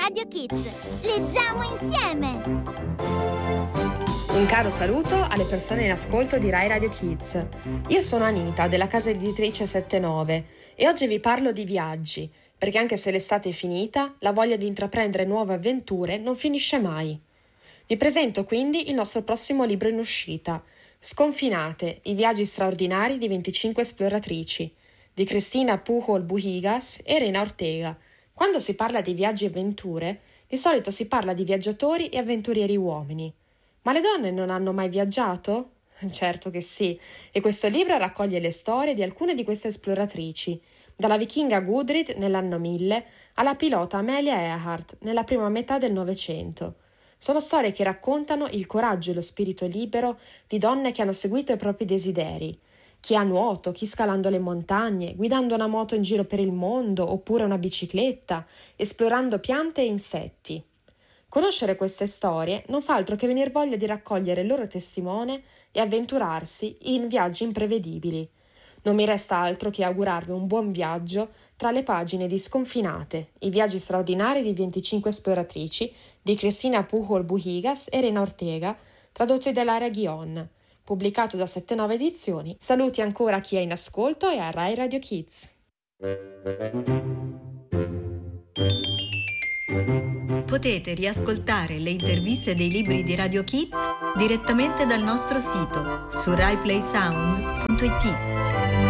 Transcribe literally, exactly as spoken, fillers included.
Radio Kids. Leggiamo insieme! Un caro saluto alle persone in ascolto di Rai Radio Kids. Io sono Anita della casa editrice sette nove e oggi vi parlo di viaggi, perché anche se l'estate è finita, la voglia di intraprendere nuove avventure non finisce mai. Vi presento quindi il nostro prossimo libro in uscita, Sconfinate, i viaggi straordinari di venticinque esploratrici, di Cristina Pujol Buhigas e Elena Ortega. Quando si parla di viaggi e avventure, di solito si parla di viaggiatori e avventurieri uomini. Ma le donne non hanno mai viaggiato? Certo che sì, e questo libro raccoglie le storie di alcune di queste esploratrici, dalla vichinga Gudrid nell'anno mille alla pilota Amelia Earhart nella prima metà del Novecento. Sono storie che raccontano il coraggio e lo spirito libero di donne che hanno seguito i propri desideri, chi a nuoto, chi scalando le montagne, guidando una moto in giro per il mondo oppure una bicicletta, esplorando piante e insetti. Conoscere queste storie non fa altro che venir voglia di raccogliere il loro testimone e avventurarsi in viaggi imprevedibili. Non mi resta altro che augurarvi un buon viaggio tra le pagine di Sconfinate, i viaggi straordinari di venticinque esploratrici di Cristina Pujol Buhigas e Elena Ortega, tradotti dall'Area Ghion, pubblicato da sette nove Edizioni. Saluti ancora a chi è in ascolto e a Rai Radio Kids. Potete riascoltare le interviste dei libri di Radio Kids direttamente dal nostro sito su rai play sound punto it.